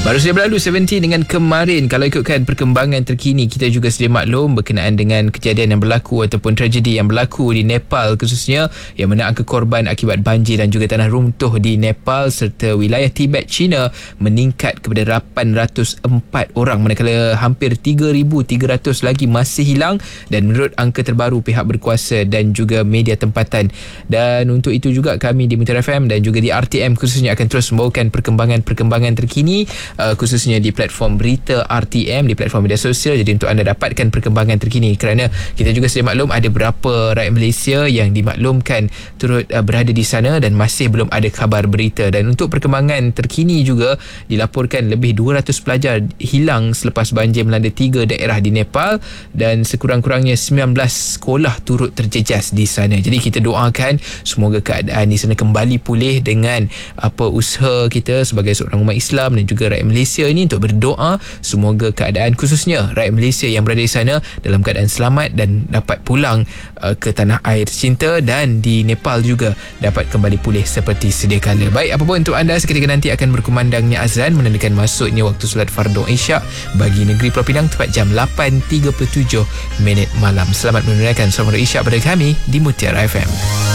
Baru saja berlalu 17 dengan kemarin. Kalau ikutkan perkembangan terkini, kita juga sedia maklum berkenaan dengan kejadian yang berlaku ataupun tragedi yang berlaku di Nepal khususnya, yang mana angka korban akibat banjir dan juga tanah runtuh di Nepal serta wilayah Tibet China meningkat kepada 804 orang, manakala hampir 3,300 lagi masih hilang dan menurut angka terbaru pihak berkuasa dan juga media tempatan. Dan untuk itu juga kami di Mutiara FM dan juga di RTM khususnya akan terus membawakan perkembangan terkini, khususnya di platform berita RTM, di platform media sosial. Jadi untuk anda dapatkan perkembangan terkini, kerana kita juga sedia maklum ada beberapa rakyat Malaysia yang dimaklumkan turut berada di sana dan masih belum ada kabar berita. Dan untuk perkembangan terkini juga dilaporkan lebih 200 pelajar hilang selepas banjir melanda 3 daerah di Nepal dan sekurang-kurangnya 19 sekolah turut terjejas di sana. Jadi kita doakan semoga keadaan di sana kembali pulih dengan apa usaha kita sebagai seorang umat Islam dan juga rakyat Malaysia ini untuk berdoa semoga keadaan khususnya rakyat Malaysia yang berada di sana dalam keadaan selamat dan dapat pulang ke tanah air tercinta, dan di Nepal juga dapat kembali pulih seperti sedia kala. Baik, apa pun untuk anda, seketika nanti akan berkumandangnya azan menandakan masuknya waktu solat fardu Isyak bagi negeri Pulau Pinang tepat jam 8.37 malam. Selamat menunaikan solat Isyak pada kami di Mutiara FM.